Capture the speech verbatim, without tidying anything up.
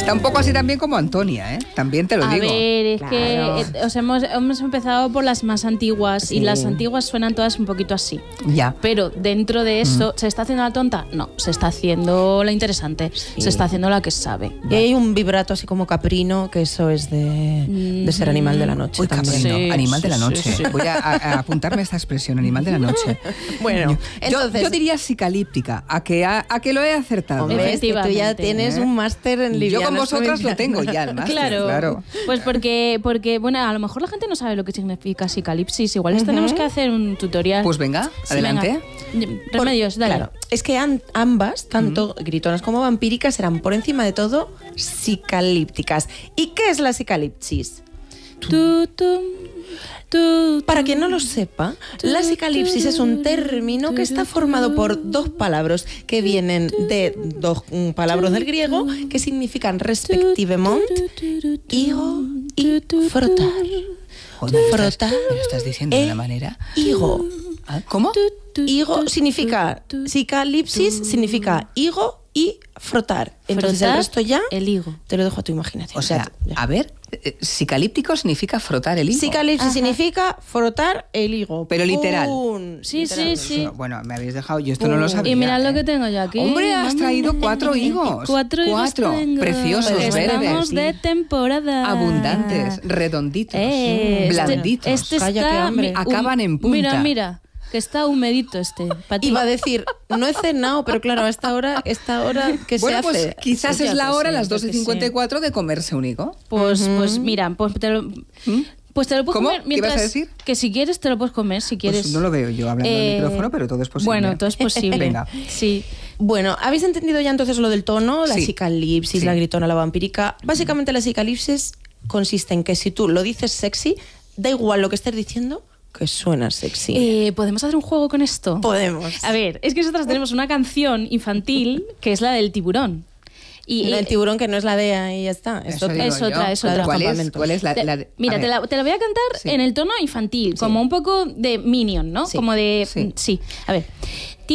Está un poco así también como Antonia, ¿eh? También te lo A digo. A ver, es claro. que eh, os hemos, hemos empezado por las más antiguas Sí. y las antiguas suenan todas un poquito así. Ya. Pero dentro de eso, ¿se está haciendo la tonta? No, se está haciendo la interesante, Sí. se está haciendo la que sabe. Y hay un vibrato así como caprino, que eso es de, de ser animal de la noche. Uy, también. caprino, Sí, animal de la sí, noche. sí, sí. Voy a, a- a apuntarme esta expresión, animal de la noche. Bueno, yo, entonces... yo diría psicalíptica, a que, a, a que lo he acertado. Hombre, es que tú ya Efectivamente. tienes ¿Eh? un máster en Yo livianas con vosotras lo freudianas. tengo ya, el máster, Claro, claro. pues porque, porque, bueno, a lo mejor la gente no sabe lo que significa psicalipsis. Igual les Ujú. tenemos que hacer un tutorial. Pues venga, Sí, adelante. venga. Por- Remedios, dale. Claro, es que an- ambas, tanto gritonas como vampíricas, eran por encima de todo psicalípticas. ¿Y qué es la psicalipsis? Tu, tum, tu, Para quien no lo sepa, la psicalipsis es un término que está formado por dos palabras que vienen de dos mm, palabras del griego que significan respectivamente higo y frotar. Joder, ¿me lo estás- Frotar. ¿Me lo estás diciendo de Eh, una manera? Higo. Ah, ¿Cómo? Higo significa, psicalipsis significa higo y frotar. Entonces el Frotar resto ya el higo. te lo dejo a tu imaginación. O sea, Ya. a ver, eh, psicalíptico significa frotar el higo. Psicalipsis significa frotar el higo. Pero literal. ¡Pum! Sí, Literal. sí, sí. Bueno, me habéis dejado, yo esto no lo sabía. Y mirad lo ¿eh? que tengo yo aquí. Hombre, has Mamá. traído cuatro higos. Cuatro higos Cuatro, tengo. preciosos, Estamos verdes. de temporada. Abundantes, redonditos, Eh, blanditos. Este, este Calla, está... qué hambre. mi- Acaban en punta. Mira, mira, que está humedito este. Pa' ti. Iba a decir, no he cenado, pero claro, a esta hora, esta hora que Bueno, se hace. pues quizás Pues es ya la que hora, sí, las ya doce que cincuenta y cuatro, de comerse un higo. Pues, pues mira, pues te lo... Pues te lo puedes ¿Cómo? comer ¿Qué mientras... ibas a decir? Que si quieres te lo puedes comer, si quieres. Pues no lo veo yo hablando Eh, al micrófono, pero todo es posible. Bueno, todo es posible. Venga. Sí. Bueno, ¿habéis entendido ya entonces lo del tono? La Sí. psicalipsis, Sí. la gritona, la vampírica. Básicamente la psicalipsis consiste en que si tú lo dices sexy, da igual lo que estés diciendo, que suena sexy. Eh, ¿Podemos hacer un juego con esto? Podemos. A ver, es que nosotros tenemos una canción infantil que es la del tiburón. Y, el tiburón que no es la D E A y ya está. Es Eso otra. digo es yo. otra, es La de otra. los ¿Cuál es, campamentos. cuál es la, Te- la de- mira, a te ver. la, te la voy a cantar Sí. en el tono infantil, Sí. como un poco de Minion, ¿no? Sí. Como de... Sí. Sí, a ver.